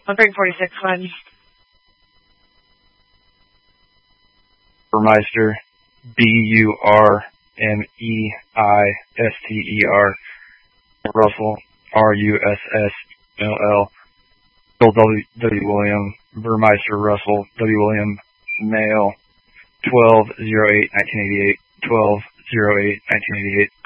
Bunkering 46, one. Burmeister, Burmeister, Russell, Russell, Bill W. William, Burmeister Russell, W. William, male, 12/08/1988, 12/08/1988.